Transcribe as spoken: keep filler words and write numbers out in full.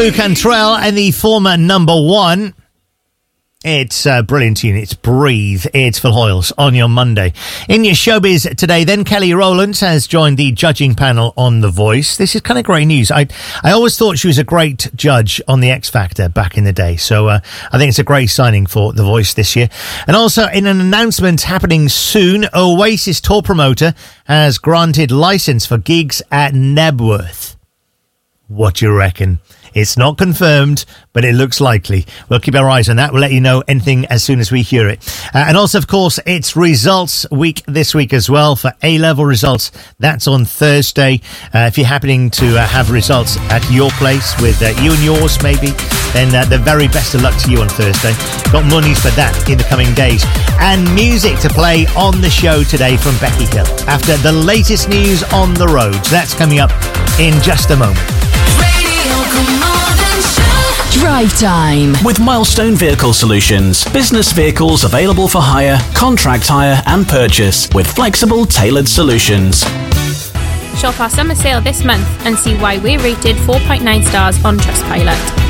Cantrell and the former number one. It's a brilliant tune. It's Breathe. It's Phil Hoyles on your Monday. In your showbiz today, then Kelly Rowland has joined the judging panel on The Voice. This is kind of great news. I I always thought she was a great judge on The X Factor back in the day. So uh, I think it's a great signing for The Voice this year. And also in an announcement happening soon, Oasis tour promoter has granted license for gigs at Nebworth. What do you reckon? It's not confirmed, but it looks likely. We'll keep our eyes on that. We'll let you know anything as soon as we hear it. Uh, and also, of course, it's results week this week as well for A-level results. That's on Thursday. Uh, if you're happening to uh, have results at your place with uh, you and yours, maybe, then uh, the very best of luck to you on Thursday. Got more news for that in the coming days. And music to play on the show today from Becky Hill. After the latest news on the roads. That's coming up in just a moment. Drive Time with Milestone Vehicle Solutions. Business vehicles available for hire, contract hire and purchase with flexible tailored solutions. Shop our summer sale this month and see why we're rated four point nine stars on Trustpilot.